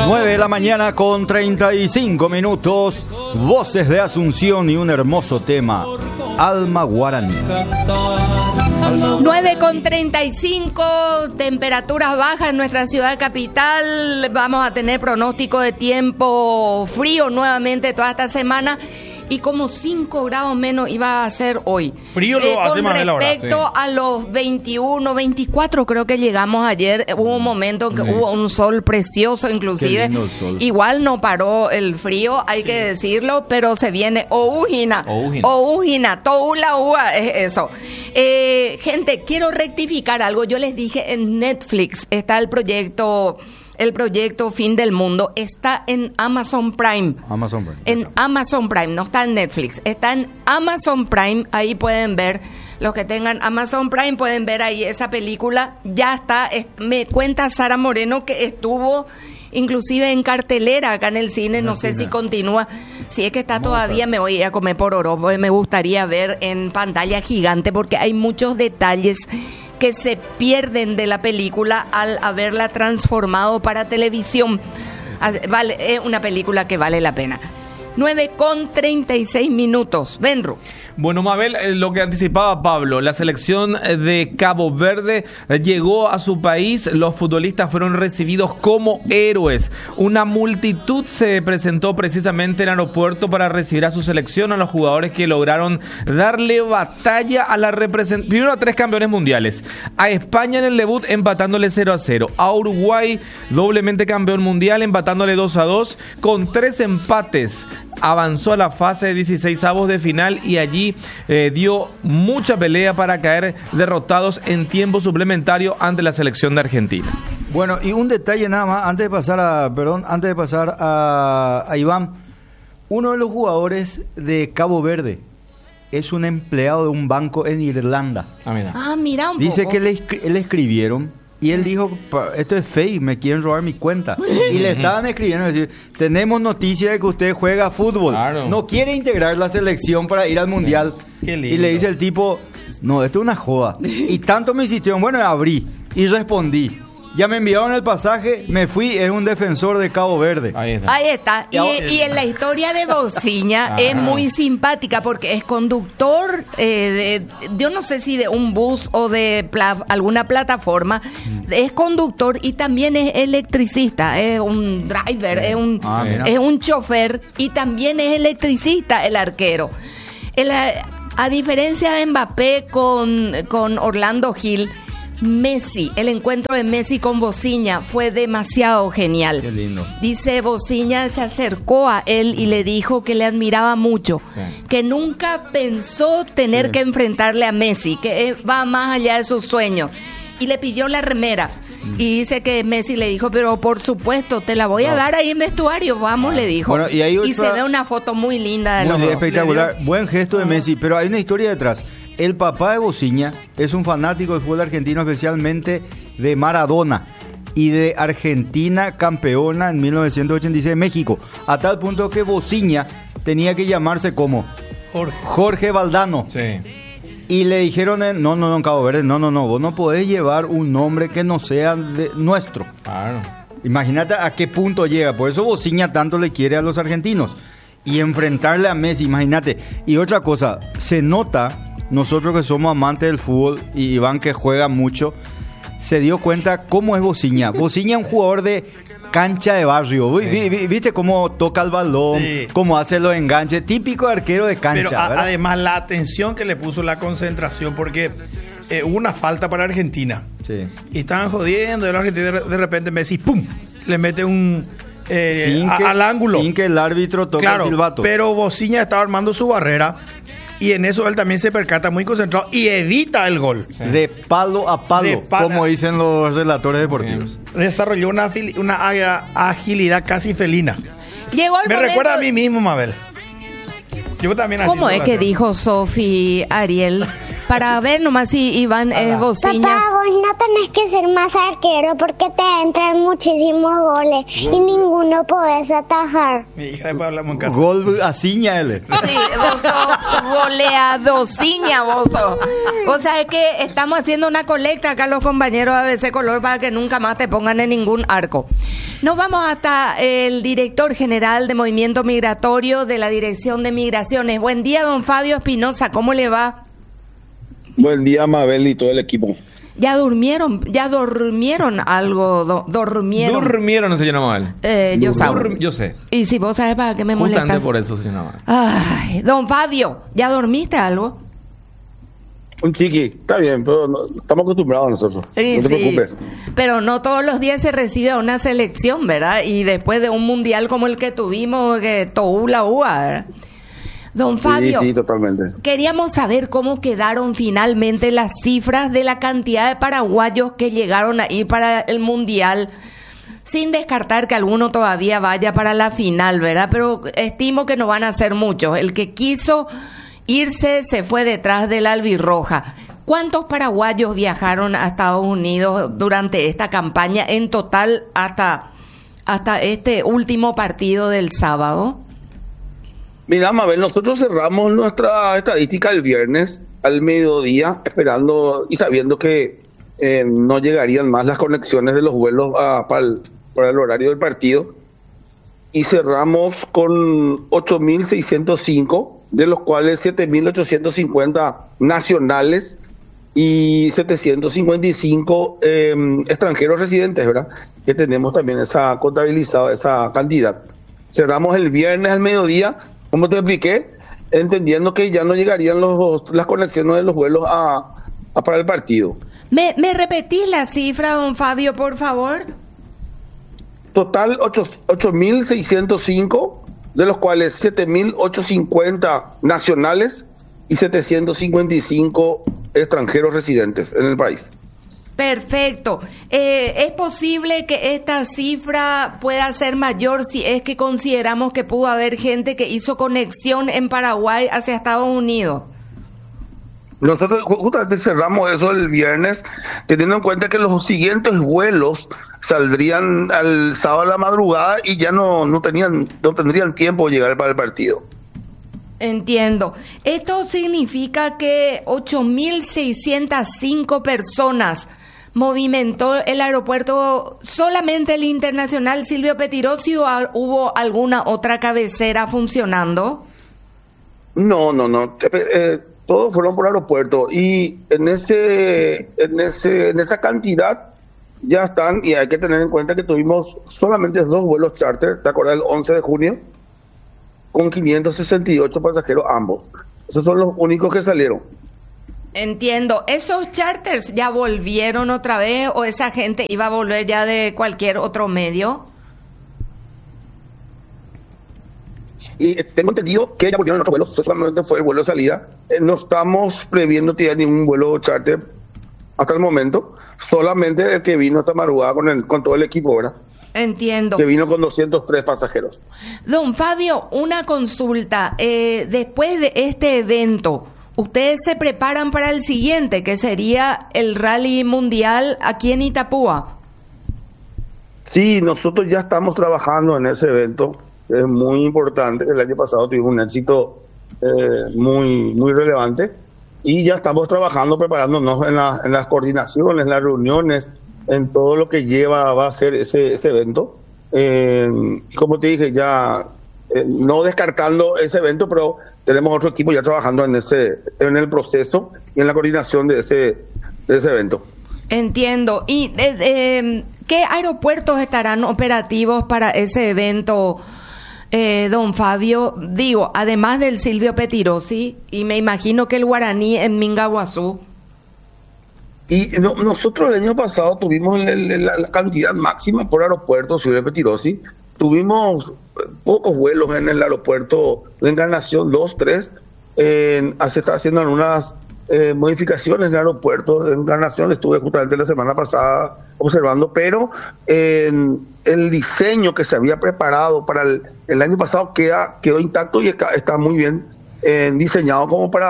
9 de la mañana con 35 minutos. Voces de Asunción y un hermoso tema. Alma Guaraní. 9 con 35, temperaturas bajas en nuestra ciudad capital. Vamos a tener pronóstico de tiempo frío nuevamente toda esta semana. Y como 5 grados menos iba a ser hoy. Frío lo hace más de la hora. Con respecto a los 21, 24 creo que llegamos ayer. Hubo un momento que hubo un sol precioso inclusive. Sol. Igual no paró el frío, hay que decirlo, pero se viene Oujina, Toula Ua, es eso. Gente, quiero rectificar algo. Yo les dije en Netflix está el proyecto Fin del Mundo, está en Amazon Prime. En Amazon Prime, no está en Netflix, está en Amazon Prime. Ahí pueden ver, los que tengan Amazon Prime pueden ver ahí esa película. Ya está, me cuenta Sara Moreno que estuvo inclusive en cartelera acá en el cine, no sé si continúa. Si es que está todavía, me voy a comer por oro, porque me gustaría ver en pantalla gigante, porque hay muchos detalles que se pierden de la película al haberla transformado para televisión. Es una película que vale la pena. 9 con 36 minutos. Benru. Bueno, Mabel, lo que anticipaba Pablo, la selección de Cabo Verde llegó a su país, los futbolistas fueron recibidos como héroes. Una multitud se presentó precisamente en el aeropuerto para recibir a su selección, a los jugadores que lograron darle batalla a la representación. Primero a 3 campeones mundiales, a España en el debut empatándole 0-0, a Uruguay doblemente campeón mundial empatándole 2-2, con 3 empates. Avanzó a la fase de 16avos de final y allí dio mucha pelea para caer derrotados en tiempo suplementario ante la selección de Argentina. Bueno, y un detalle nada más, antes de pasar a Iván, uno de los jugadores de Cabo Verde es un empleado de un banco en Irlanda. Mira un Dice poco. que le escribieron. Y él dijo, esto es fake, me quieren robar mi cuenta. Y le estaban escribiendo, decir, tenemos noticia de que usted juega fútbol. Claro. No quiere integrar la selección para ir al mundial. Qué lindo. Y le dice el tipo, no, esto es una joda. Y tanto me insistieron, bueno, abrí y respondí. Ya me enviaron el pasaje, me fui, es un defensor de Cabo Verde. Ahí está. Y en la historia de Bociña es muy simpática porque es conductor, yo no sé si de un bus o de alguna plataforma, es conductor y también es electricista, es un driver, es un chofer y también es electricista el arquero. A diferencia de Mbappé con Orlando Gil, el encuentro de Messi con Bociña fue demasiado genial. Qué lindo. Dice, Bociña se acercó a él y le dijo que le admiraba mucho, que nunca pensó tener que enfrentarle a Messi, que va más allá de sus sueños. Y le pidió la remera. Y dice que Messi le dijo, pero por supuesto, te la voy a dar ahí en vestuario, vamos, le dijo. Bueno, y se ve una foto muy linda de los dos. Espectacular, buen gesto de Messi, pero hay una historia detrás. El papá de Bociña es un fanático del fútbol argentino, especialmente de Maradona y de Argentina campeona en 1986 en México, a tal punto que Bociña tenía que llamarse como Jorge Valdano. Sí. Y le dijeron, no, en Cabo Verde, no, vos no podés llevar un nombre que no sea de nuestro. Claro. Imagínate a qué punto llega, por eso Bociña tanto le quiere a los argentinos. Y enfrentarle a Messi, imagínate. Y otra cosa, se nota, nosotros que somos amantes del fútbol, y Iván que juega mucho, se dio cuenta cómo es Bociña. Bociña es un jugador de cancha de barrio. ¿Viste cómo toca el balón? Sí. Cómo hace los enganches. Típico arquero de cancha. Pero además la atención que le puso, la concentración, porque hubo una falta para Argentina. Sí. Y estaban jodiendo, y la Argentina de repente Messi, ¡pum!, le mete un... al ángulo. Sin que el árbitro toque el silbato. Pero Bociña estaba armando su barrera. Y en eso él también se percata muy concentrado y evita el gol. Sí. De palo a palo, como dicen los relatores deportivos. Desarrolló una agilidad casi felina. Llegó el Me momento... recuerda a mí mismo, Mabel. Yo también. ¿Cómo es que dijo Sofi Ariel? Para ver nomás si Iván Bociñas. Papá, vos no tenés que ser más arquero porque te entran muchísimos goles y ninguno podés atajar. Mi hija, después hablamos en casa. Gol asiña él. Sí, vos sos goleadociña, vos sos. O sea, es que estamos haciendo una colecta acá los compañeros de ABC Color para que nunca más te pongan en ningún arco. Nos vamos hasta el director general de Movimiento Migratorio de la Dirección de Migraciones. Buen día, don Fabio Espinosa, ¿cómo le va? Buen día, Mabel y todo el equipo. ¿Ya durmieron algo? Durmieron, señor Naval. Yo sé. Y si vos sabes para qué me molestas. Justamente por eso, señor Naval. Ay, don Fabio, ¿ya dormiste algo? Un chiqui, está bien, pero estamos acostumbrados nosotros. Sí, no te preocupes. Pero no todos los días se recibe a una selección, ¿verdad? Y después de un mundial como el que tuvimos, que Toú la UA, ¿verdad? Don Fabio, Sí, totalmente. queríamos saber cómo quedaron finalmente las cifras de la cantidad de paraguayos que llegaron a ir para el mundial, sin descartar que alguno todavía vaya para la final, ¿verdad? Pero estimo que no van a ser muchos. El que quiso irse se fue detrás del albirroja. ¿Cuántos paraguayos viajaron a Estados Unidos durante esta campaña en total hasta este último partido del sábado? Mira, Mabel, nosotros cerramos nuestra estadística el viernes al mediodía, esperando y sabiendo que no llegarían más las conexiones de los vuelos para el horario del partido. Y cerramos con 8.605, de los cuales 7.850 nacionales y 755 extranjeros residentes, ¿verdad? Que tenemos también esa contabilizada, esa cantidad. Cerramos el viernes al mediodía, como te expliqué, entendiendo que ya no llegarían las conexiones de los vuelos para el partido. ¿Me repetís la cifra, don Fabio, por favor? Total 8.605, de los cuales 7.850 nacionales y 755 extranjeros residentes en el país. Perfecto. ¿Es posible que esta cifra pueda ser mayor si es que consideramos que pudo haber gente que hizo conexión en Paraguay hacia Estados Unidos? Nosotros justamente cerramos eso el viernes, teniendo en cuenta que los siguientes vuelos saldrían al sábado a la madrugada y ya no tendrían tiempo de llegar para el partido. Entiendo. Esto significa que 8.605 personas movimentó el aeropuerto, solamente el internacional Silvio Pettirossi, o hubo alguna otra cabecera funcionando. No. Todos fueron por aeropuerto y en esa cantidad ya están, y hay que tener en cuenta que tuvimos solamente 2 vuelos charter, ¿te acuerdas? El 11 de junio, con 568 pasajeros ambos. Esos son los únicos que salieron. Entiendo. ¿Esos charters ya volvieron otra vez o esa gente iba a volver ya de cualquier otro medio? Y tengo entendido que ya volvieron otros vuelos, solamente fue el vuelo de salida. No estamos previendo tirar ningún vuelo charter hasta el momento, solamente el que vino esta madrugada con todo el equipo, ¿verdad? Entiendo. Que vino con 203 pasajeros. Don Fabio, una consulta. Después de este evento, ¿ustedes se preparan para el siguiente, que sería el Rally Mundial aquí en Itapúa? Sí, nosotros ya estamos trabajando en ese evento. Es muy importante. El año pasado tuvimos un éxito muy relevante y ya estamos trabajando, preparándonos en las coordinaciones, en las reuniones, en todo lo que va a ser ese evento. Como te dije, ya no descartando ese evento, pero tenemos otro equipo ya trabajando en el proceso y en la coordinación de ese evento. Entiendo. ¿Y qué aeropuertos estarán operativos para ese evento, don Fabio? Digo, además del Silvio Pettirossi, y me imagino que el Guaraní en Mingaguazú. Y nosotros el año pasado tuvimos la cantidad máxima por aeropuerto Silvio Pettirossi. Tuvimos pocos vuelos en el aeropuerto de Encarnación, 2, 3. Se está haciendo algunas modificaciones en el aeropuerto de Encarnación. Estuve justamente la semana pasada observando, pero el diseño que se había preparado para el año pasado quedó intacto y está muy bien diseñado como para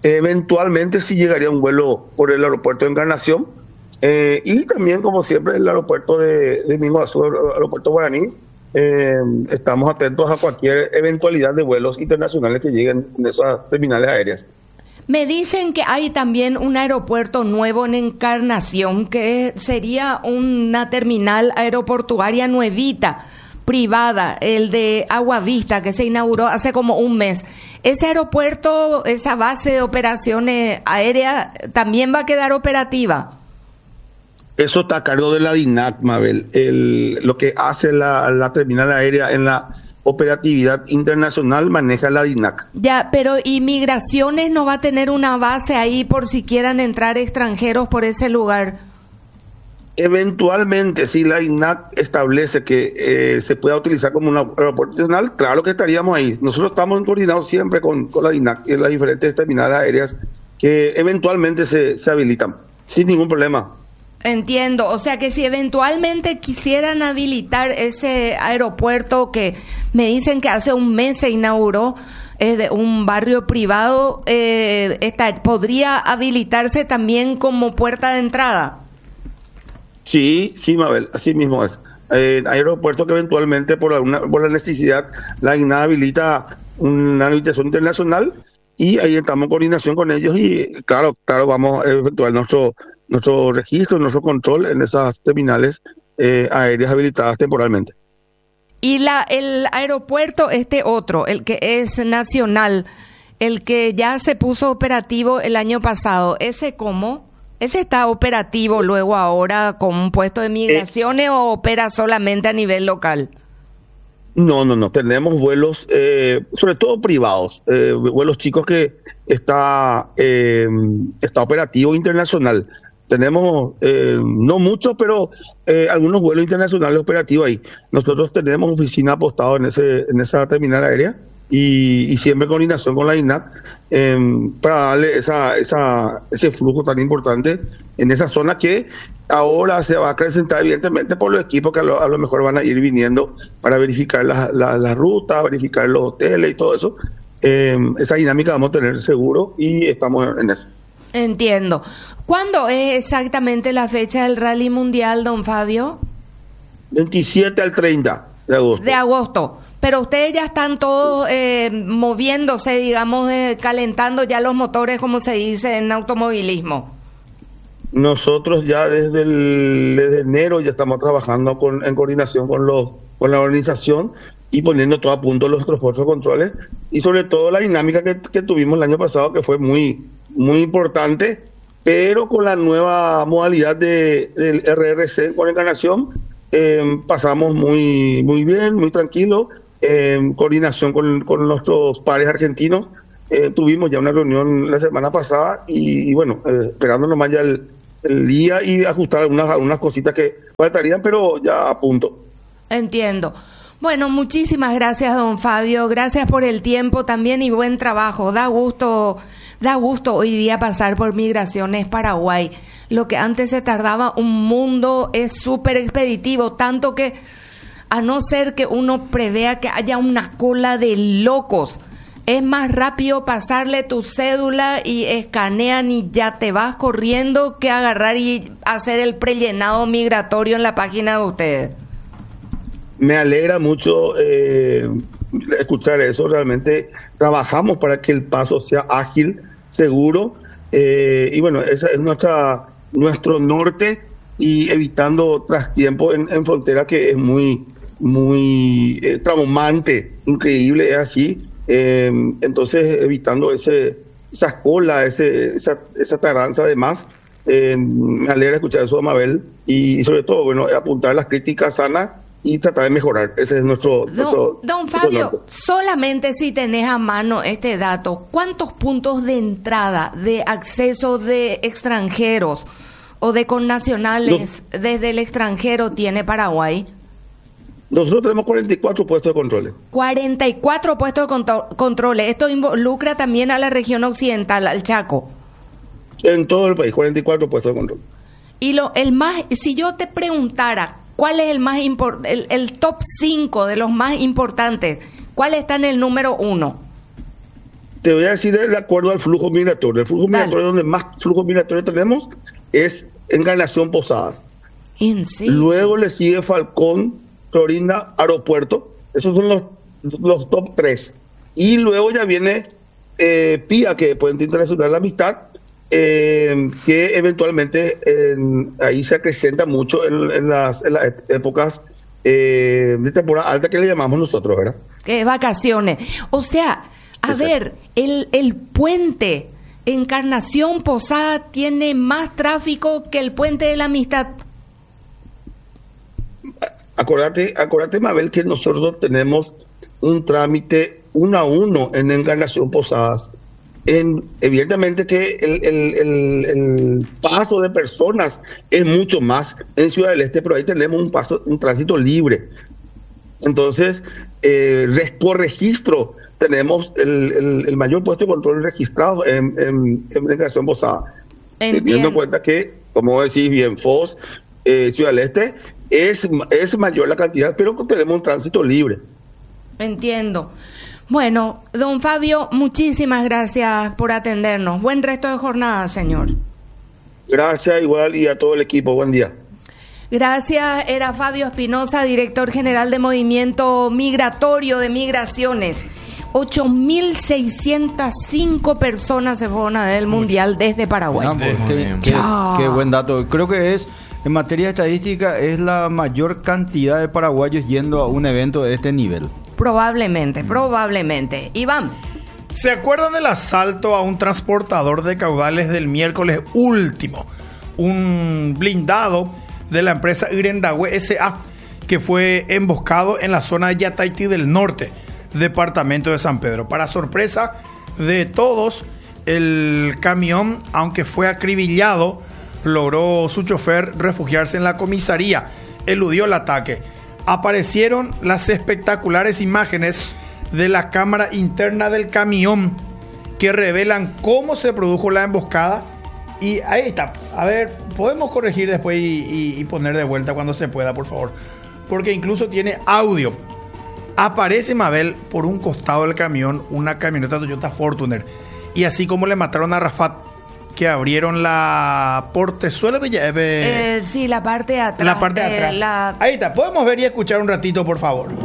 Eventualmente sí llegaría un vuelo por el aeropuerto de Encarnación, y también, como siempre, el aeropuerto de Mingo Azul, el aeropuerto Guaraní. Estamos atentos a cualquier eventualidad de vuelos internacionales que lleguen en esas terminales aéreas. Me dicen que hay también un aeropuerto nuevo en Encarnación, que sería una terminal aeroportuaria nuevita, privada, el de Agua Vista, que se inauguró hace como un mes. Ese aeropuerto, esa base de operaciones aéreas, ¿también va a quedar operativa? Eso está a cargo de la DINAC, Mabel. Lo que hace la terminal aérea en la operatividad internacional maneja la DINAC. Ya, pero ¿y Migraciones no va a tener una base ahí por si quieran entrar extranjeros por ese lugar? Eventualmente, si la DINAC establece que se pueda utilizar como un aeropuerto nacional, claro que estaríamos ahí. Nosotros estamos coordinados siempre con la DINAC y en las diferentes terminales aéreas que eventualmente se habilitan, sin ningún problema. Entiendo, o sea que si eventualmente quisieran habilitar ese aeropuerto que me dicen que hace un mes se inauguró, de un barrio privado, ¿podría habilitarse también como puerta de entrada? Sí, Mabel, así mismo es. Hay aeropuertos que eventualmente por la necesidad la INA habilita una habilitación internacional, y ahí estamos en coordinación con ellos y claro, vamos a efectuar nuestro registro, nuestro control en esas terminales aéreas habilitadas temporalmente. Y el aeropuerto otro, el que es nacional, el que ya se puso operativo el año pasado, ¿ese cómo? ¿Ese está operativo luego ahora con un puesto de migraciones o opera solamente a nivel local? No, tenemos vuelos, sobre todo privados, vuelos chicos que está operativo internacional. Tenemos, no muchos, pero algunos vuelos internacionales operativos ahí. Nosotros tenemos oficina apostado en esa terminal aérea y siempre en coordinación con la INAC para darle ese flujo tan importante en esa zona que ahora se va a acrecentar evidentemente por los equipos que a lo mejor van a ir viniendo para verificar la ruta, verificar los hoteles y todo eso. Esa dinámica vamos a tener seguro y estamos en eso. Entiendo. ¿Cuándo es exactamente la fecha del Rally Mundial, don Fabio? 27 al 30 de agosto. De agosto. Pero ustedes ya están todos moviéndose, digamos, calentando ya los motores, como se dice en automovilismo. Nosotros ya desde enero ya estamos trabajando en coordinación con la organización y poniendo todo a punto los esfuerzos controles y sobre todo la dinámica que tuvimos el año pasado, que fue muy, muy importante, pero con la nueva modalidad del RRC con Encarnación pasamos muy, muy bien, muy tranquilo, en coordinación con nuestros pares argentinos. Tuvimos ya una reunión la semana pasada y bueno, esperando nomás ya el día y ajustar algunas cositas que faltarían, pero ya a punto. Entiendo. Bueno, muchísimas gracias, don Fabio. Gracias por el tiempo también y buen trabajo. Da gusto hoy día pasar por Migraciones Paraguay. Lo que antes se tardaba un mundo es súper expeditivo, tanto que a no ser que uno prevea que haya una cola de locos, es más rápido pasarle tu cédula y escanean y ya te vas corriendo que agarrar y hacer el prellenado migratorio en la página de ustedes. Me alegra mucho escuchar eso. Realmente trabajamos para que el paso sea ágil, seguro, y bueno, ese es nuestro norte, y evitando trastiempo en frontera, que es muy, muy traumante, increíble, es así. Entonces, evitando esas colas, esa tardanza además. Me alegra escuchar eso, Mabel, y sobre todo, bueno, apuntar las críticas sanas y tratar de mejorar. Ese es nuestro Don Fabio, solamente si tenés a mano este dato, ¿cuántos puntos de entrada, de acceso de extranjeros o de connacionales desde el extranjero tiene Paraguay? Nosotros tenemos 44 puestos de controles. 44 puestos de controles. Esto involucra también a la región occidental, al Chaco. En todo el país, 44 puestos de control. Y si yo te preguntara, ¿cuál es el top 5 de los más importantes? ¿Cuál está en el número 1? te voy a decir de acuerdo al flujo migratorio. El flujo migratorio donde más flujo migratorio tenemos es Encarnación Posadas. ¿En serio? Luego le sigue Falcón, Florinda, Aeropuerto. Esos son los top 3. Y luego ya viene PIA, que Puente Internacional de la Amistad, que eventualmente ahí se acrecenta mucho en las épocas de temporada alta que le llamamos nosotros, ¿verdad? Vacaciones. O sea, ver, el puente Encarnación Posada tiene más tráfico que el Puente de la Amistad. Acordate, Mabel, que nosotros tenemos un trámite 1 a 1 en Encarnación Posadas. Evidentemente que el paso de personas es mucho más en Ciudad del Este, pero ahí tenemos un tránsito libre. Entonces, por registro, tenemos el mayor puesto de control registrado en Encarnación Posada. Teniendo en cuenta que, como decís bien, Foz, Ciudad del Este, es mayor la cantidad, pero tenemos un tránsito libre. Entiendo. Bueno, don Fabio, muchísimas gracias por atendernos. Buen resto de jornada, señor. Gracias, igual, y a todo el equipo. Buen día. Gracias. Era Fabio Espinosa, director general de Movimiento Migratorio de Migraciones. 8.605 personas se fueron a ver el Mundial desde Paraguay. Qué buen dato. Creo que en materia de estadística, es la mayor cantidad de paraguayos yendo a un evento de este nivel. Probablemente. Iván. ¿Se acuerdan del asalto a un transportador de caudales del miércoles último? Un blindado de la empresa Irendahue S.A. que fue emboscado en la zona de Yataití del Norte, departamento de San Pedro. Para sorpresa de todos, el camión, aunque fue acribillado, logró su chofer refugiarse en la comisaría, eludió el ataque. Aparecieron las espectaculares imágenes de la cámara interna del camión que revelan cómo se produjo la emboscada. Y ahí está. A ver, podemos corregir después y poner de vuelta cuando se pueda, por favor. Porque incluso tiene audio. Aparece, Mabel, por un costado del camión una camioneta Toyota Fortuner. Y así como le mataron a Rafat, que abrieron la portezuela. Sí, la parte de atrás. La parte de atrás. Ahí está. Podemos ver y escuchar un ratito, por favor.